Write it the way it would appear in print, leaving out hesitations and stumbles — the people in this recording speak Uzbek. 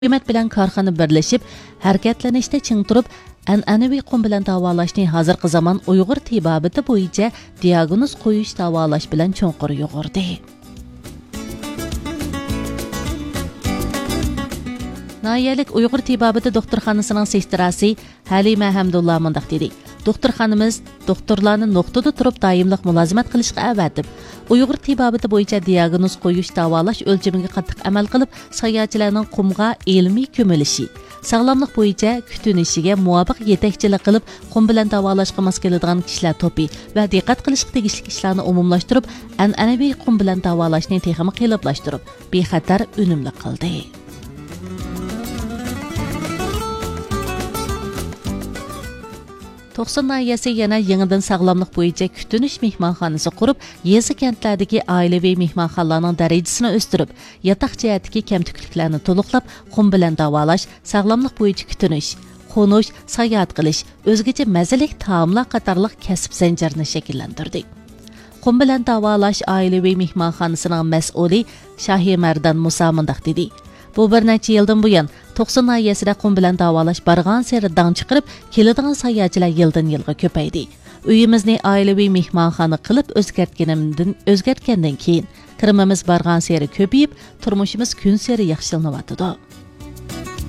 Hökumət bilan korxona birləşib, hərəkətlanışda çiң turib, an'anaviy qum bilan davolashni hozirgi zamon Uyg'ur tibobati bo'yicha diagnoz qo'yish davolash bilan cho'nqur yo'g'irdi. Nayalik Uyg'ur tibobati doktorxonasining sekretarasi Halima Hamdullah mundaq dedi. Doktorxonamiz doktorlarni nuqtada turib doimlik mulozimat qilishga avatib, Uyg'ur tibobati bo'yicha diagnoz qo'yish davolash o'lchamiga qattiq amal qilib, sayohatchilarning qumga ilmiy ko'milishi, sog'lomlik bo'yicha kutinishiga muvofiq yetakchilik qilib, qum bilan davolashga mos keladigan kishilar to'pi va diqqat qilishga tegishli ishlarni umumlashtirib, an'anaviy qum bilan davolashni texnik qilib, bexatar unumli qildi. To'qson nahiyasi yana yangidan sog'lomlik bo'yicha kutunish mehmonxonasi qurib, yezi kentlardagi oilaviy mehmonxonalarning darajasini o'stirib, yotoq jihatdagi kamtukliklarni to'liqlab, qum bilan davolash, sog'lomlik bo'yicha kutunish, qo'nish, sayohat qilish, o'zgacha mazalik taomlar qatorliq kasb zanjirini shakllantirdi. Qum bilan davolash oilaviy mehmonxonasining mas'uli Shohimardan Musa mundaq dedi. Bu bir necha yildan buyon 90 nahiyasida qum bilan davolash bargan seri dang chiqarib, keladigan sayohatchilar yildan yilga ko'paydi. Uyimizni oilaviy mehmonxona qilib o'zgartgandan keyin kirimimiz bargan seri ko'payib, turmushimiz kun seri yaxshilanyapti.